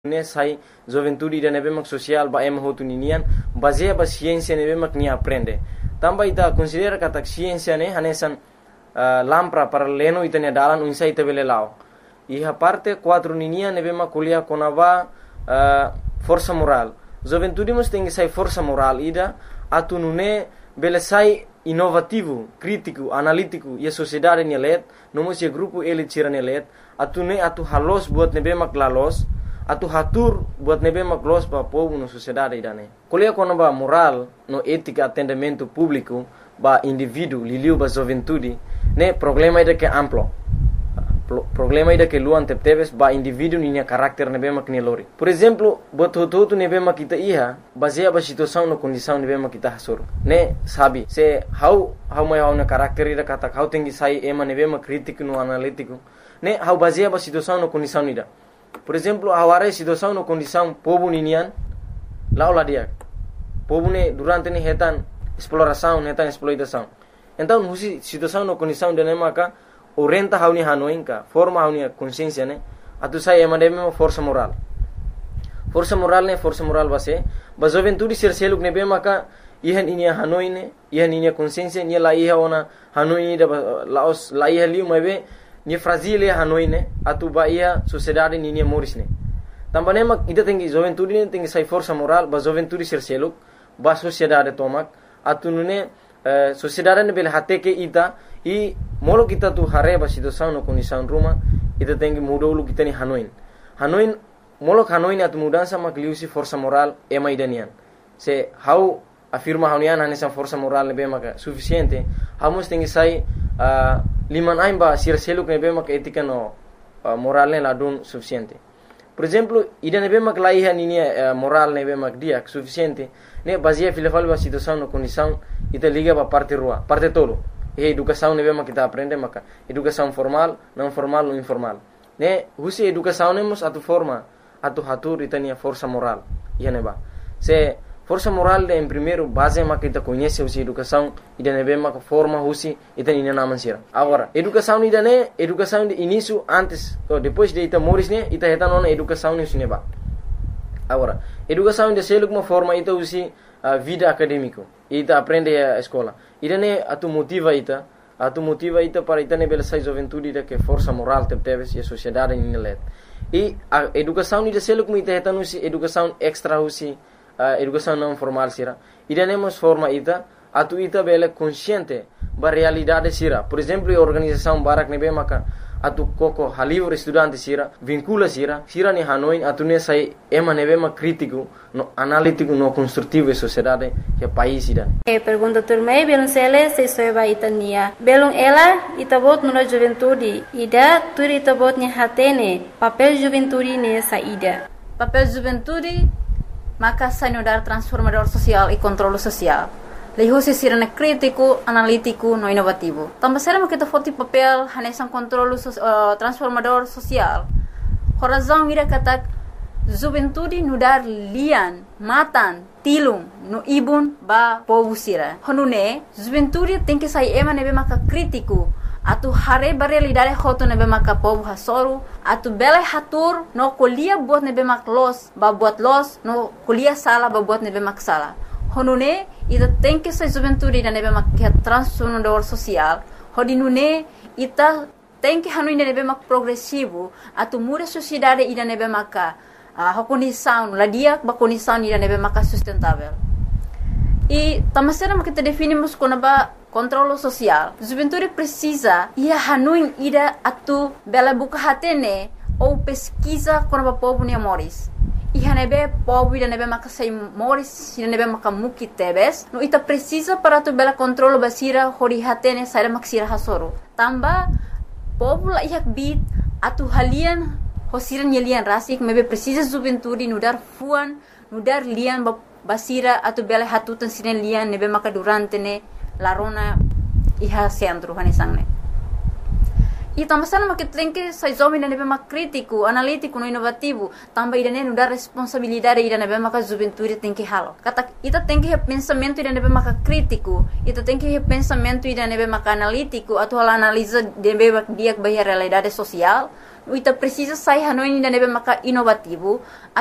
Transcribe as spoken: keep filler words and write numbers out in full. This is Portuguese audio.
ne sai juventude ida nebe mak social ba em hotu ninian baseia ba ciência nebe mak ni aprende tamba ita considera kata ciência ne hanesan uh, lampra para leno ita ne dalan unsa ita bele lao iha parte quatro ninian nebe mak kuliah konava uh, força moral juventude mus tem sai força moral ida atu nune bele sai inovativo crítico analítico e a sociedade ne let nomus ye grupo ele tira ne let atu ne atu halos buat nebe mak lalos atu hatur buat nebe mak los ba povo no sociedade idane kuliah kono ba moral no ética atendimento público ba indivíduo liliu ba juventude ne problema ida que amplo problema ida que luan tepteves ba indivíduo ninya carácter nebe mak ni lori por exemplo buat hotu nebe mak kita iha baseia ba situação no condição nebe mak kita hasur ne sabe se how how mai how na carácter ida kata how tengi sai ema nebe mak crítico no analítico ne how baseia ba situação no condição ida. Por exemplo, agora a situação no condição povo ninian lá lá dia povo ne durante ne hetan exploração hetan exploitação então husi situação no condição de nemaka orienta hauni hanoinka forma hauni consciência ne atu sai emade me força moral força moral ne força moral base ba juventude ser seluk ne be maka ihan inia hanoine ihan inia consciência ni la iha ona hanoi da laos la iha liu mebe ni fragile hanoine atu baia sociedade ni ni morisne tambane mak ida tengi juventude ne tengi sai força moral ba juventude ser seluk ba sociedade tomak atu nune uh, sociedade ne bele hate ke ita i molo kita tu hare ba situação no condição ruma ita tengi mudolu kita ni hanoin hanoin molo hanoin atu mudança mak liusi força moral e maidanian se how afirma haunian hanesa força moral ne be mak suficiente hamos tengi sai uh, liman aimba sir seluk ne be mak etika no uh, moral ne ladun suficiente por exemplo ida ne be mak laiha ni uh, moral ne be mak dia suficiente ne baseia filafal ba situação no condição ita liga ba parte rua parte tolo e educação ne be mak kita aprende maka educação formal não formal ou informal ne husi educação ne mus atu forma atu hatur ita ni força moral ia ne ba se força moral de em primeiro base mak kita conhece husi educação ida ne be mak forma husi ita ni naman sira agora educação ida ne educação de início antes ou depois de ita moris ne ita heta nona educação ne usine ba agora educação de seluk uma forma ita usi uh, vida acadêmico ita aprende a escola ida ne atu motiva ita atu motiva ita para ita ne bela sai juventude ida que força moral teves e a sociedade ni let e a educação ida seluk mu ita heta usi educação extra usi uh, educação não formal sira ida ne mos forma ita atu ita bela consciente ba realidade sira por exemplo a organização barak ne be maka atu koko halivre estudante sira vincula sira sira ni hanoin atu ne sai ema ne be ma crítico no analítico no construtivo e sociedade que país ida e pergunta turmei belum sele se soeba itania belum ela itabot no juventude ida turi itabot ni hatene papel juventude ne saída papel juventude maka sanudar transformador social e controle social Lehosi sirene crítico, analítico, no inovativo. Também será que tu foto papel hanesan controle uh, transformador social. Horazão mira kata juventude nudar lian, matan, tilung, no ibun ba povo sira. Honune juventude tem que sair ema nebe maka crítico. Atu hare ba realidade hoto nebe maka povo hasoru. Atu bele hatur no kuliah buat nebe mak los, ba buat los, no kuliah sala ba buat nebe mak sala. Honune ita tem que ser juventude ida nebe mak transformador social hodi nune ita tem que hanu ida nebe mak progressivo atu muda sociedade ida nebe mak uh, condição la dia ba condição ida nebe mak sustentável e tamasera mak kita definimos como ba controle social juventude precisa ia hanu ida atu bela buka hatene ou pesquisa como ba povo ne moris Iha nebe povo ida nebe maka sai moris ida nebe maka muki tebes no ita precisa para tu bela controlo basira hori hatene sai maksira hasoro tamba povo la ihak bit atu halian hosiran yelian rasik mebe precisa juventude nudar fuan nudar lian basira atu bela hatutan sinen lian nebe maka durante ne larona iha centro hanesangne E também sama que tem que sai jovem nebe mak crítico, analítico, no inovativo, também ida ne dar responsabilidade ida nebe mak juventude tem que halo. Kata ita tem que pensamento ida nebe mak crítico, ita tem que pensamento ida nebe mak analítico, atau hal analisa nebe mak dia bahia realidade social, ita precisa sai hanoi da nebe maka inovativo